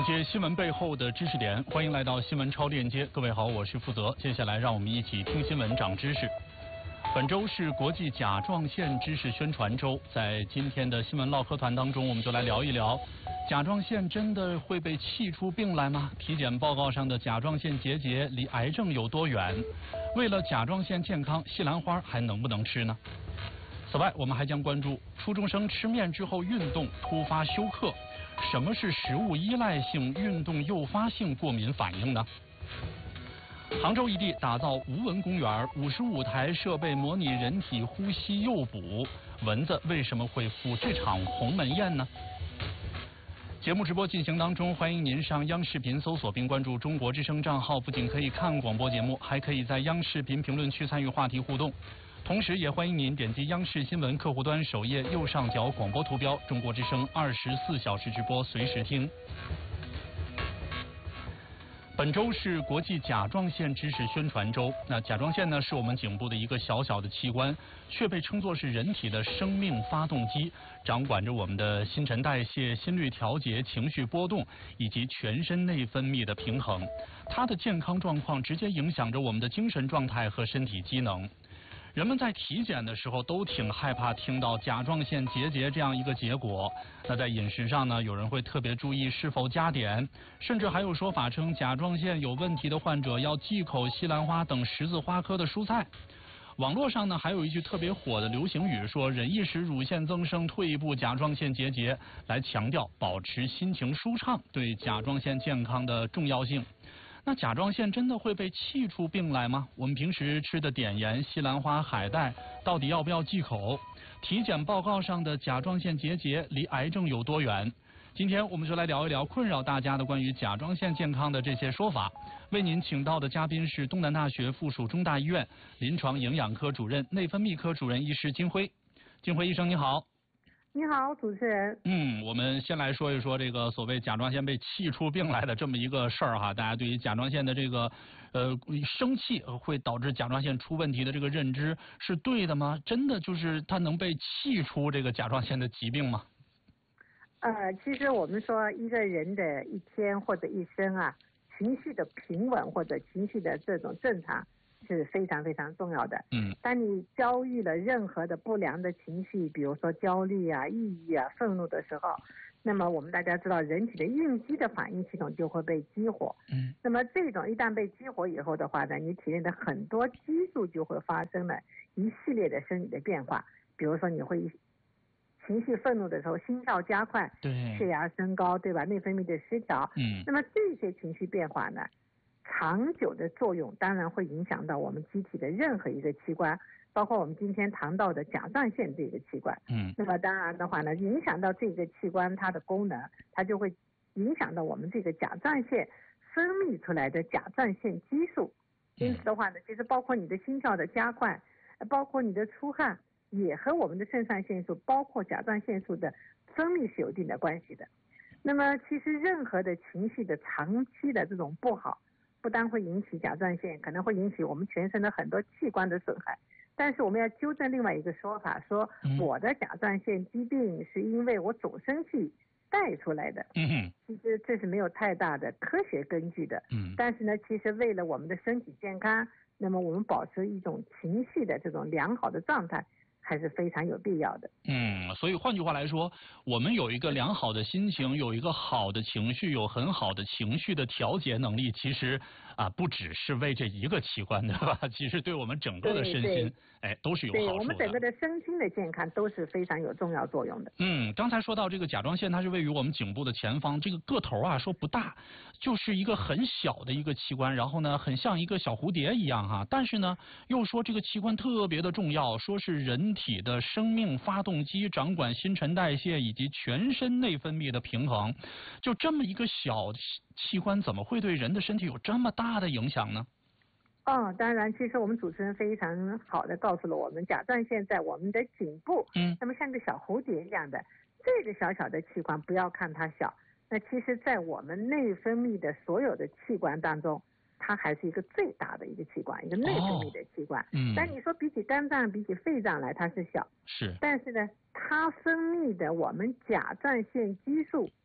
链接新闻背后的知识点，欢迎来到新闻超链接。各位好，我是负责。接下来让我们一起听新闻长知识。本周是国际甲状腺知识宣传周，在今天的新闻唠嗑团当中，我们就来聊一聊，甲状腺真的会被气出病来吗？体检报告上的甲状腺结节离癌症有多远？为了甲状腺健康，西兰花还能不能吃呢？此外，我们还将关注初中生吃面之后运动突发休克，什么是食物依赖性运动诱发性过敏反应呢？杭州一地打造无蚊公园，55台设备模拟人体呼吸诱捕，蚊子为什么会赴这场鸿门宴呢？节目直播进行当中，欢迎您上央视频搜索并关注中国之声账号，不仅可以看广播节目，还可以在央视频评论区参与话题互动。同时也欢迎您点击央视新闻客户端首页右上角广播图标，中国之声24小时直播，随时听。本周是国际甲状腺知识宣传周。那甲状腺呢，是我们颈部的一个小小的器官，却被称作是人体的生命发动机，掌管着我们的新陈代谢、心率调节、情绪波动以及全身内分泌的平衡。它的健康状况直接影响着我们的精神状态和身体机能。人们在体检的时候都挺害怕听到甲状腺结节这样一个结果。那在饮食上呢，有人会特别注意是否加碘，甚至还有说法称甲状腺有问题的患者要忌口西兰花等十字花科的蔬菜。网络上呢，还有一句特别火的流行语，说忍一时乳腺增生，退一步甲状腺结节，来强调保持心情舒畅对甲状腺健康的重要性。那甲状腺真的会被气出病来吗？我们平时吃的碘盐、西兰花、海带，到底要不要忌口？体检报告上的甲状腺结节离癌症有多远？今天我们就来聊一聊困扰大家的关于甲状腺健康的这些说法。为您请到的嘉宾是东南大学附属中大医院临床营养科主任、内分泌科主任医师金辉。金辉医生你好。 你好，主持人。 我们先来说一说这个所谓甲状腺被气出病来的这么一个事儿哈。大家对于甲状腺的这个生气会导致甲状腺出问题的这个认知是对的吗？真的就是它能被气出这个甲状腺的疾病吗？ 其实我们说一个人的一天或者一生啊，情绪的平稳或者情绪的这种正常是非常非常重要的。当你遭遇了任何的不良的情绪，比如说焦虑啊、抑郁啊、愤怒的时候，那么我们大家知道，人体的应激的反应系统就会被激活。那么这种一旦被激活以后的话呢，你体内的很多激素就会发生了一系列的生理的变化，比如说你会情绪愤怒的时候，心跳加快，血压升高，对吧？内分泌的失调。那么这些情绪变化呢，长久的作用当然会影响到我们机体的任何一个器官，包括我们今天谈到的甲状腺这个器官。那么当然的话呢，影响到这个器官它的功能，它就会影响到我们这个甲状腺分泌出来的甲状腺激素。因此的话呢，其实包括你的心跳的加快，包括你的出汗，也和我们的肾上腺素包括甲状腺素的分泌是有一定的关系的。那么其实任何的情绪的长期的这种不好，不单会引起甲状腺，可能会引起我们全身的很多器官的损害。但是我们要纠正另外一个说法，说我的甲状腺疾病是因为我总生气带出来的。其实这是没有太大的科学根据的。但是呢，其实为了我们的身体健康，那么我们保持一种情绪的这种良好的状态还是非常有必要的。 所以换句话来说，我们有一个良好的心情，有一个好的情绪，有很好的情绪的调节能力，其实不只是为这一个器官，对吧？其实对我们整个的身心，都是有好处的。 对我们整个的身心的健康都是非常有重要作用的。 刚才说到这个甲状腺，它是位于我们颈部的前方，这个个头啊说不大，就是一个很小的一个器官，然后呢很像一个小蝴蝶一样哈。但是呢又说这个器官特别的重要，说是人体的生命发动机，掌管新陈代谢以及全身内分泌的平衡。就这么一个小器官，怎么会对人的身体有这么大的影响呢？ 当然，其实我们主持人非常好的告诉了我们，甲状腺在我们的颈部，那么像个小蝴蝶一样的这个小小的器官，不要看它小，那其实在我们内分泌的所有的器官当中，它还是一个最大的一个器官，一个内分泌的器官。但你说比起肝脏、比起肺脏来，它是小，但是呢，它分泌的我们甲状腺激素，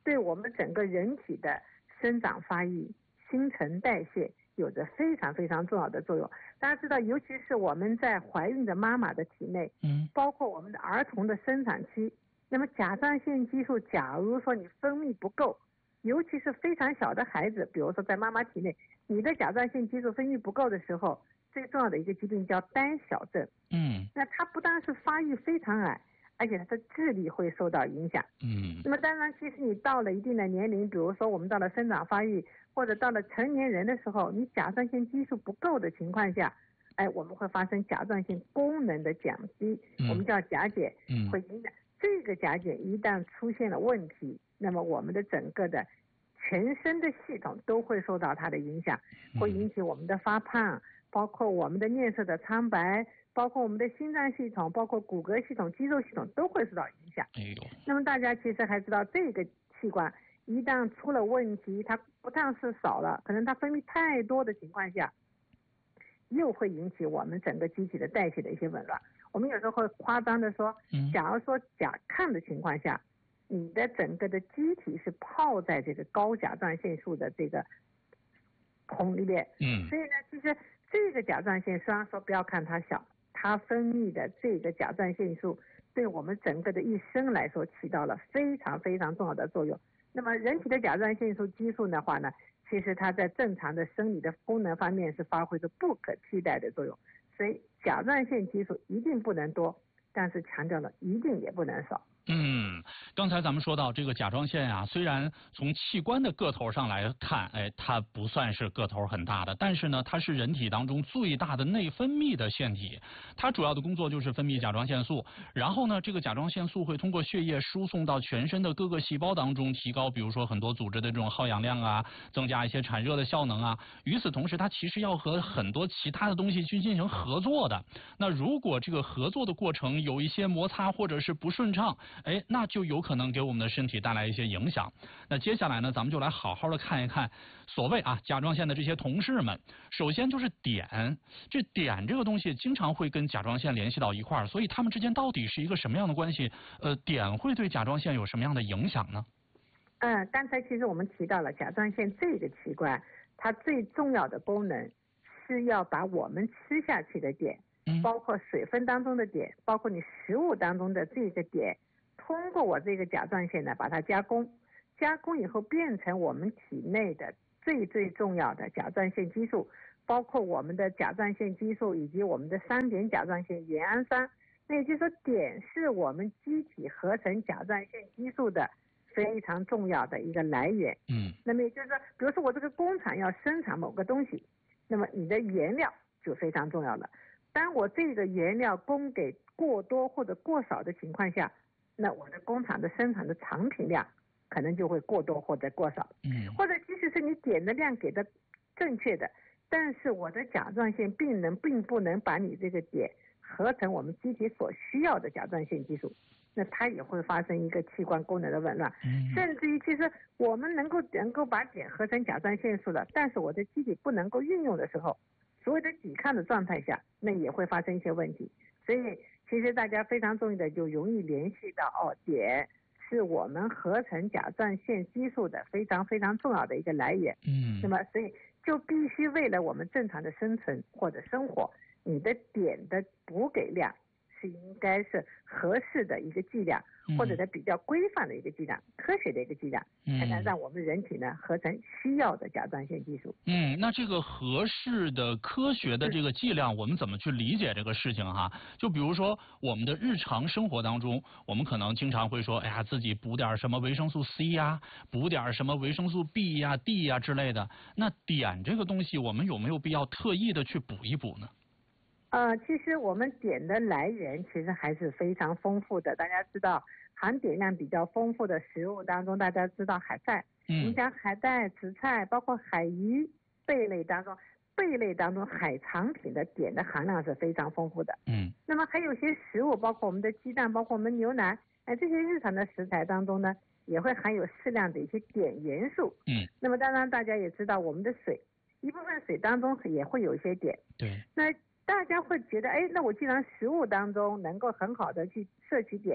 对我们整个人体的生长发育、新陈代谢有着非常非常重要的作用。大家知道，尤其是我们在怀孕的妈妈的体内，包括我们的儿童的生长期，那么甲状腺激素假如说你分泌不够，尤其是非常小的孩子，比如说在妈妈体内，你的甲状腺激素分泌不够的时候，最重要的一个疾病叫胆小症。那它不但是发育非常矮，而且它的智力会受到影响。那么当然，其实你到了一定的年龄，比如说我们到了生长发育，或者到了成年人的时候，你甲状腺激素不够的情况下，我们会发生甲状腺功能的降低，我们叫甲减，会影响。这个甲减一旦出现了问题，那么我们的整个的全身的系统都会受到它的影响，会引起我们的发胖，包括我们的面色的苍白，包括我们的心脏系统，包括骨骼系统、肌肉系统都会受到影响。那么大家其实还知道，这个器官一旦出了问题，它不但是少了，可能它分泌太多的情况下，又会引起我们整个机体的代谢的一些紊乱。我们有时候会夸张的说，假如说甲亢的情况下，你的整个的机体是泡在这个高甲状腺素的这个孔里面。所以呢，其实这个甲状腺虽然说不要看它小，它分泌的这个甲状腺素对我们整个的一生来说起到了非常非常重要的作用。那么人体的甲状腺素激素的话呢，其实它在正常的生理的功能方面是发挥着不可替代的作用。所以甲状腺激素一定不能多，但是强调了一定也不能少。 刚才咱们说到这个甲状腺啊，虽然从器官的个头上来看，它不算是个头很大的，但是呢，它是人体当中最大的内分泌的腺体，它主要的工作就是分泌甲状腺素，然后呢，这个甲状腺素会通过血液输送到全身的各个细胞当中，提高比如说很多组织的这种耗氧量啊，增加一些产热的效能啊。与此同时，它其实要和很多其他的东西去进行合作的。那如果这个合作的过程有一些摩擦或者是不顺畅，那就有可能给我们的身体带来一些影响。那接下来呢，咱们就来好好的看一看所谓甲状腺的这些同事们。首先就是碘，这个东西经常会跟甲状腺联系到一块儿，所以它们之间到底是一个什么样的关系？碘会对甲状腺有什么样的影响呢？ 刚才其实我们提到了甲状腺这个器官，它最重要的功能是要把我们吃下去的碘，包括水分当中的碘，包括你食物当中的这个碘，通过我这个甲状腺呢把它加工以后变成我们体内的最重要的甲状腺激素，包括我们的甲状腺激素以及我们的3碘甲状腺原氨酸。那也就是说，碘是我们机体合成甲状腺激素的非常重要的一个来源。那么也就是说，比如说我这个工厂要生产某个东西，那么你的原料就非常重要了。当我这个原料供给过多或者过少的情况下，那我的工厂的生产的产品量可能就会过多或者过少。或者即使是你碘的量给的正确的，但是我的甲状腺并不能把你这个碘合成我们机体所需要的甲状腺激素，那它也会发生一个器官功能的紊乱。甚至于其实我们能够把碘合成甲状腺素了，但是我的机体不能够运用的时候，所谓的抵抗的状态下，那也会发生一些问题。所以其实大家非常重要的就容易联系到碘是我们合成甲状腺激素的非常非常重要的一个来源。那么所以就必须为了我们正常的生存或者生活，你的碘的补给量是应该是合适的一个剂量，或者是比较规范的一个剂量，科学的一个剂量，才能让我们人体呢合成需要的甲状腺激素。 那这个合适的科学的这个剂量，我们怎么去理解这个事情哈？就比如说我们的日常生活当中，我们可能经常会说，自己补点什么维生素 C 呀，补点什么维生素 B 呀、D 呀之类的。那碘这个东西，我们有没有必要特意的去补一补呢？ 其实我们碘的来源其实还是非常丰富的。大家知道含碘量比较丰富的食物当中，大家知道海带，你像海带、紫菜，包括海鱼、贝类当中海产品的碘的含量是非常丰富的。那么还有些食物，包括我们的鸡蛋，包括我们牛奶，这些日常的食材当中呢，也会含有适量的一些碘元素。那么当然大家也知道，我们的水，一部分水当中也会有一些碘。 对。 那大家会觉得，那我既然食物当中能够很好的去摄取碘，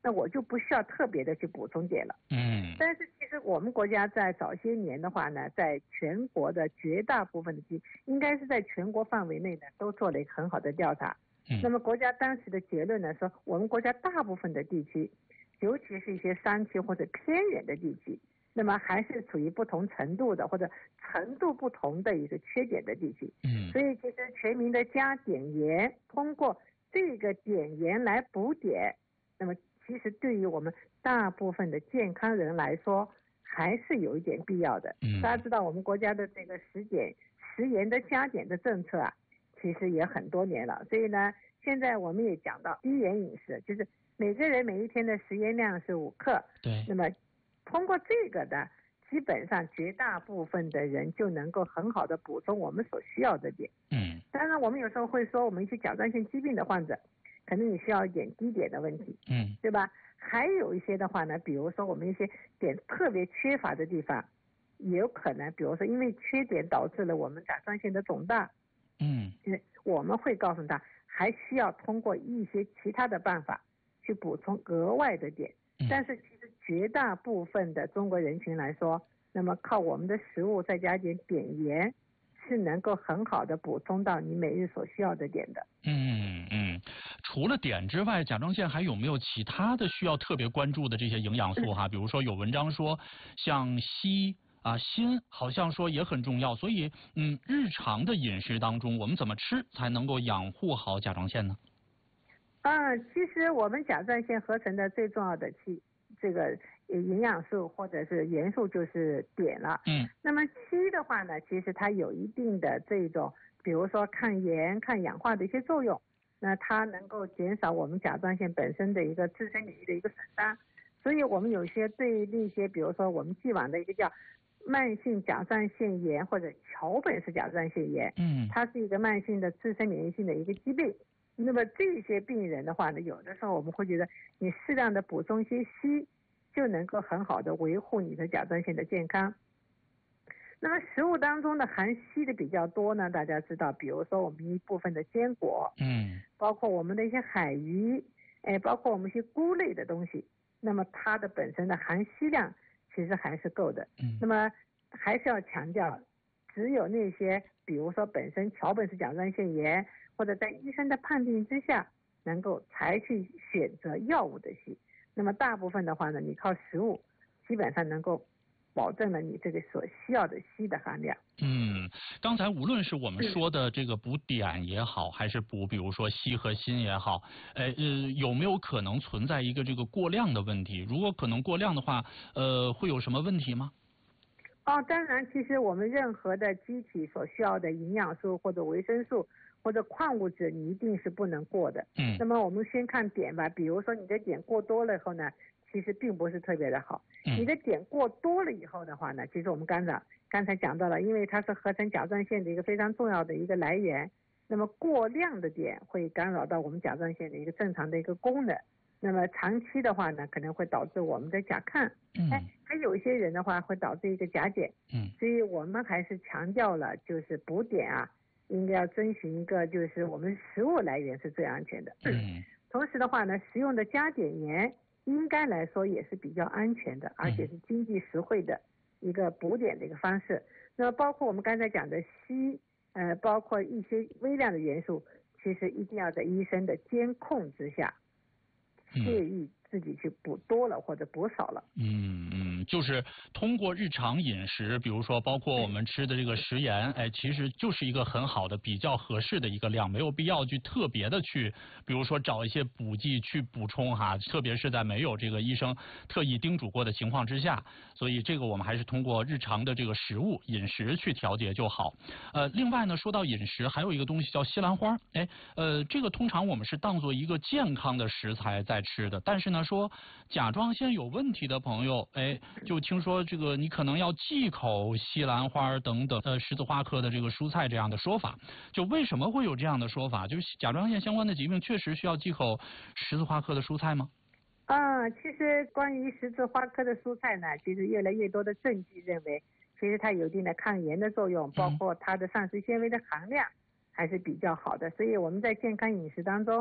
那我就不需要特别的去补充碘了。但是其实我们国家在早些年的话呢，在全国的绝大部分的应该是在全国范围内呢，都做了一个很好的调查。那么国家当时的结论呢，说我们国家大部分的地区，尤其是一些山区或者偏远的地区，那么还是处于不同程度的或者程度不同的一个缺碘的地区。所以其实全民的加碘盐，通过这个碘盐来补碘，那么其实对于我们大部分的健康人来说，还是有一点必要的。大家知道我们国家的这个食盐的加碘的政策啊，其实也很多年了。所以呢，现在我们也讲到低盐饮食，就是每个人每一天的食盐量是5克。 对。 那么通过这个的，基本上绝大部分的人就能够很好的补充我们所需要的碘。当然我们有时候会说，我们一些甲状腺疾病的患者，可能你需要一点低碘的问题。对吧？还有一些的话呢，比如说我们一些碘特别缺乏的地方，也有可能，比如说因为缺碘导致了我们甲状腺的肿大。我们会告诉他，还需要通过一些其他的办法去补充额外的碘。但是其实绝大部分的中国人群来说，那么靠我们的食物再加点碘盐，是能够很好的补充到你每日所需要的碘的。 除了碘之外，甲状腺还有没有其他的需要特别关注的这些营养素哈？比如说有文章说像硒锌好像说也很重要，所以日常的饮食当中我们怎么吃才能够养护好甲状腺呢？ 其实我们甲状腺合成的最重要的这个营养素或者是元素就是碘了。那么硒的话呢，其实它有一定的这种，比如说抗炎、抗氧化的一些作用。那它能够减少我们甲状腺本身的一个自身免疫的一个损伤。所以我们有些对那些，比如说我们既往的一个叫慢性甲状腺炎或者桥本氏甲状腺炎，它是一个慢性的自身免疫性的一个疾病。那么这些病人的话呢，有的时候我们会觉得你适量的补充一些硒，就能够很好的维护你的甲状腺的健康。那么食物当中的含硒的比较多呢，大家知道，比如说我们一部分的坚果，包括我们的一些海鱼，包括我们一些菇类的东西，那么它的本身的含硒量其实还是够的。那么还是要强调，只有那些比如说本身桥本氏甲状腺炎，或者在医生的判定之下能够才去选择药物的硒。那么大部分的话呢，你靠食物基本上能够保证了你这个所需要的硒的含量。 刚才无论是我们说的这个补碘也好，还是补比如说硒和锌也好，有没有可能存在一个这个过量的问题？如果可能过量的话，会有什么问题吗？ 当然，其实我们任何的机体所需要的营养素或者维生素或者矿物质，你一定是不能过的。那么我们先看碘吧，比如说你的碘过多了以后呢，其实并不是特别的好。你的碘过多了以后的话呢，其实我们刚才讲到了，因为它是合成甲状腺的一个非常重要的一个来源，那么过量的碘会干扰到我们甲状腺的一个正常的一个功能。那么长期的话呢，可能会导致我们的甲亢，还有一些人的话会导致一个甲减。所以我们还是强调了，就是补碘应该要遵循一个，就是我们食物来源是最安全的。同时的话呢，食用的加碘盐应该来说也是比较安全的，而且是经济实惠的一个补碘的一个方式。那么包括我们刚才讲的硒，包括一些微量的元素，其实一定要在医生的监控之下，介意自己去补多了或者补少了。 就是通过日常饮食，比如说包括我们吃的这个食盐，其实就是一个很好的比较合适的一个量，没有必要去特别的去，比如说找一些补剂去补充特别是在没有这个医生特意叮嘱过的情况之下，所以这个我们还是通过日常的这个食物饮食去调节就好。另外呢，说到饮食，还有一个东西叫西兰花，这个通常我们是当做一个健康的食材在吃的，但是呢，说甲状腺有问题的朋友，就听说这个你可能要忌口西兰花等等十字花科的这个蔬菜这样的说法，就为什么会有这样的说法？就是甲状腺相关的疾病确实需要忌口十字花科的蔬菜吗？ 其实关于十字花科的蔬菜呢，其实越来越多的证据认为，其实它有一定的抗炎的作用，包括它的膳食纤维的含量还是比较好的。所以我们在健康饮食当中，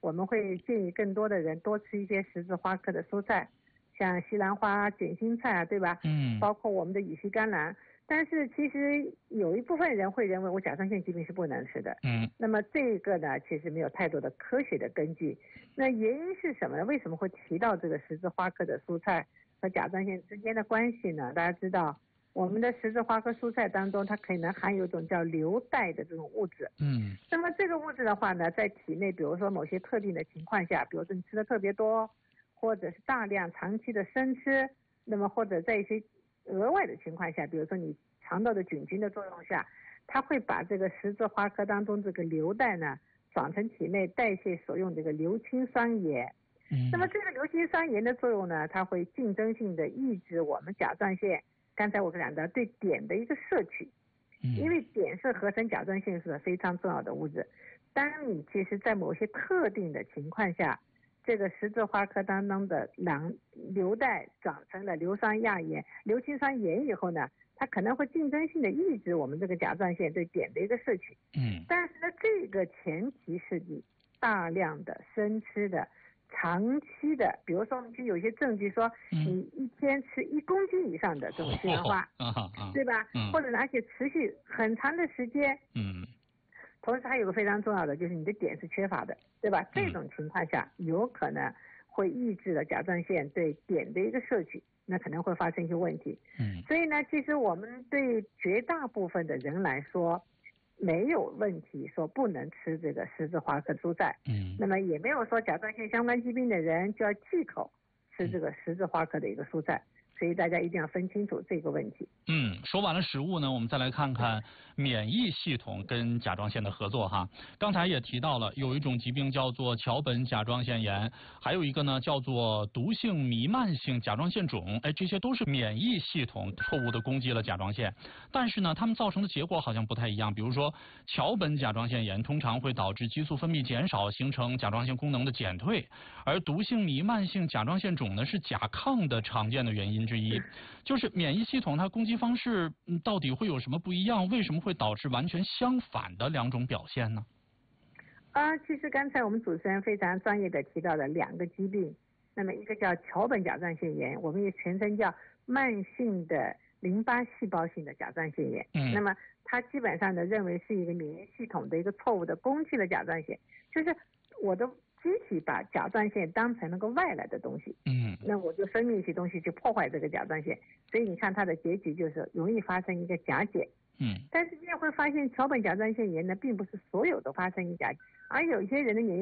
我们会建议更多的人多吃一些十字花科的蔬菜，像西兰花、卷心菜啊，对吧？包括我们的乙烯甘蓝。但是其实有一部分人会认为我甲状腺疾病是不能吃的。那么这个呢，其实没有太多的科学的根据。那原因是什么呢？为什么会提到这个十字花科的蔬菜和甲状腺之间的关系呢？大家知道，我们的十字花科蔬菜当中，它可能含有一种叫硫代的这种物质。那么这个物质的话呢，在体内，比如说某些特定的情况下，比如说你吃的特别多，或者是大量长期的生吃，那么或者在一些额外的情况下，比如说你肠道的菌群的作用下，它会把这个十字花科当中这个硫代呢转成体内代谢所用这个硫氰酸盐。那么这个硫氰酸盐的作用呢，它会竞争性的抑制我们甲状腺刚才我讲的对碘的一个摄取。因为碘是合成甲状腺素的非常重要的物质。当你其实在某些特定的情况下，这个十字花科当中的硫代转成了硫氰酸盐以后呢，它可能会竞争性的抑制我们这个甲状腺对碘的一个摄取。但是呢，这个前提是你大量的生吃的长期的，比如说我们就有些证据说你一天吃1公斤以上的这种西兰花，对吧？或者而且持续很长的时间。同时还有个非常重要的，就是你的碘是缺乏的，对吧？这种情况下有可能会抑制了甲状腺对碘的一个摄取，那可能会发生一些问题。所以呢，其实我们对绝大部分的人来说没有问题说不能吃这个十字花科蔬菜。那么也没有说甲状腺相关疾病的人就要忌口吃这个十字花科的一个蔬菜。所以大家一定要分清楚这个问题。 说完了食物呢，我们再来看看免疫系统跟甲状腺的合作哈。刚才也提到了，有一种疾病叫做桥本甲状腺炎，还有一个呢叫做毒性弥漫性甲状腺肿，这些都是免疫系统错误的攻击了甲状腺，但是呢，它们造成的结果好像不太一样。比如说，桥本甲状腺炎通常会导致激素分泌减少，形成甲状腺功能的减退，而毒性弥漫性甲状腺肿呢是甲亢的常见的原因之一。就是免疫系统它攻击方式到底会有什么不一样？为什么会导致完全相反的两种表现呢？ 其实刚才我们主持人非常专业的提到了2个疾病，那么一个叫桥本甲状腺炎，我们也全称叫慢性的淋巴细胞性的甲状腺炎。那么它基本上呢认为是一个免疫系统的一个错误的攻击了甲状腺，就是我的机体把甲状腺当成那个外来的东西，那我就分泌一些东西去破坏这个甲状腺，所以你看它的结局就是容易发生一个甲减。但是你也会发现桥本甲状腺炎呢，并不是所有都发生一甲，而有一些人的免疫